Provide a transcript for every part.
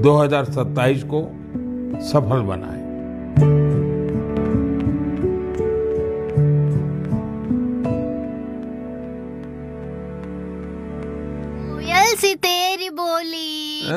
2027 को सफल बनाए। कोयल सी तेरी बोली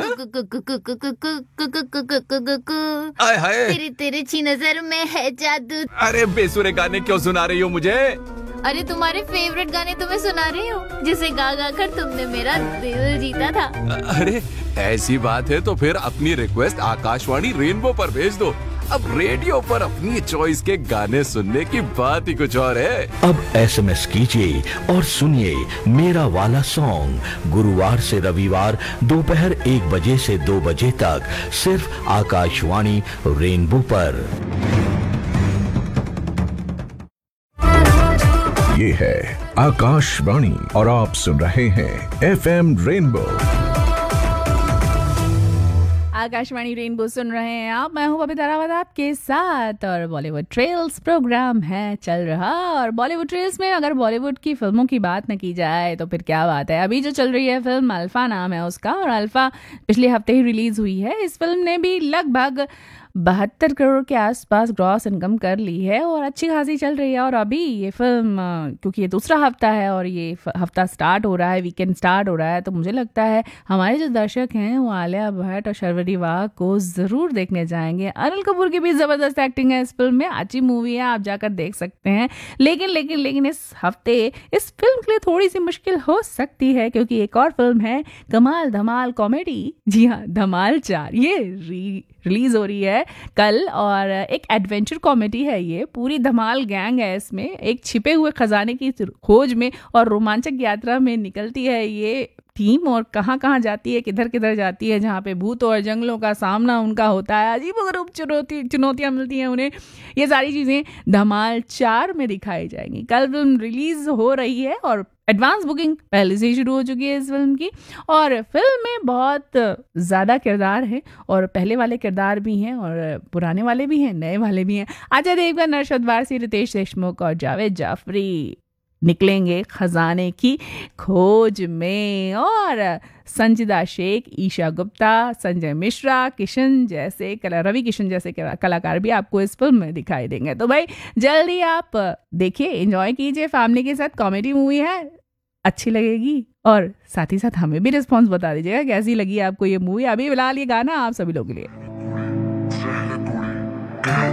आय हाय, तेरी तिरछी नजर में है जादू। अरे बेसुरे गाने क्यों सुना रही हो मुझे? अरे तुम्हारे फेवरेट गाने तुम्हें सुना रही हूँ, जिसे गा गा कर तुमने मेरा दिल जीता था। अरे ऐसी बात है तो फिर अपनी रिक्वेस्ट आकाशवाणी रेनबो पर भेज दो। अब रेडियो पर अपनी चॉइस के गाने सुनने की बात ही कुछ और है। अब SMS कीजिए और सुनिए मेरा वाला सॉन्ग गुरुवार से रविवार दोपहर 1 बजे से 2 बजे तक सिर्फ आकाशवाणी रेनबो पर। ये है आकाशवाणी और आप सुन रहे हैं FM रेनबो। आकाशवाणी रेनबो सुन रहे हैं आप। मैं हूँ बबीता रावत आपके साथ और बॉलीवुड ट्रेल्स प्रोग्राम है चल रहा। और बॉलीवुड ट्रेल्स में अगर बॉलीवुड की फिल्मों की बात न की जाए तो फिर क्या बात है। अभी जो चल रही है फिल्म अल्फा नाम है उसका, और अल्फा पिछले हफ्ते ही रिलीज हुई है। इस फिल्म ने भी लगभग 72 करोड़ के आसपास ग्रॉस इनकम कर ली है और अच्छी खासी चल रही है। और अभी ये फिल्म क्योंकि ये दूसरा हफ्ता है और ये हफ्ता स्टार्ट हो रहा है, वीकेंड स्टार्ट हो रहा है, तो मुझे लगता है हमारे जो दर्शक हैं वो आलिया भट्ट और शर्वरी वाघ को ज़रूर देखने जाएंगे। अनिल कपूर की भी ज़बरदस्त एक्टिंग है इस फिल्म में, अच्छी मूवी है, आप जाकर देख सकते हैं। लेकिन इस हफ्ते इस फिल्म के लिए थोड़ी सी मुश्किल हो सकती है क्योंकि एक और फिल्म है कमाल धमाल कॉमेडी, जी हाँ धमाल 4, ये रिलीज हो रही है कल। और एक एडवेंचर कॉमेडी है ये, पूरी धमाल गैंग है इसमें, एक छिपे हुए खजाने की खोज में और रोमांचक यात्रा में निकलती है ये टीम और कहाँ कहाँ जाती है, किधर किधर जाती है, जहाँ पे भूतों और जंगलों का सामना उनका होता है, अजीबोगरीब चुनौतियाँ मिलती हैं उन्हें। ये सारी चीज़ें धमाल 4 में दिखाई जाएंगी। कल फिल्म रिलीज हो रही है और एडवांस बुकिंग पहले से ही शुरू हो चुकी है इस फिल्म की। और फिल्म में बहुत ज़्यादा किरदार हैं और पहले वाले किरदार भी हैं और पुराने वाले भी हैं, नए वाले भी हैं। अजय देवगन, अरशद वारसी, रितेश देशमुख और जावेद जाफरी निकलेंगे खजाने की खोज में। और संजिदा शेख, ईशा गुप्ता, संजय मिश्रा, रवि किशन जैसे कलाकार भी आपको इस फिल्म में दिखाई देंगे। तो भाई जल्दी आप देखिए, एंजॉय कीजिए फैमिली के साथ। कॉमेडी मूवी है, अच्छी लगेगी और साथ ही साथ हमें भी रिस्पॉन्स बता दीजिएगा कैसी लगी आपको ये मूवी। अभी फिलहाल ये गाना आप सभी लोगों के लिए।